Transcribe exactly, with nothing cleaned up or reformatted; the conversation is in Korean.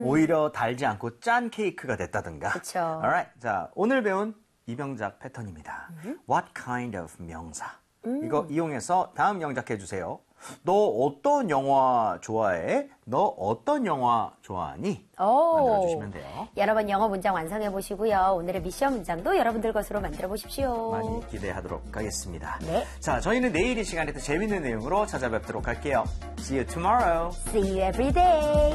오히려 달지 않고 짠 케이크가 됐다든가. 그쵸. Alright. 자, 오늘 배운 이병작 패턴입니다. 음. What kind of 명사? 음. 이거 이용해서 다음 영작해 주세요. 너 어떤 영화 좋아해? 너 어떤 영화 좋아하니? 오. 만들어주시면 돼요. 여러분 영어 문장 완성해 보시고요. 오늘의 미션 문장도 여러분들 것으로 만들어 보십시오. 많이 기대하도록 하겠습니다. 네. 자, 저희는 내일 이 시간에 또 재밌는 내용으로 찾아뵙도록 할게요. See you tomorrow. See you every day.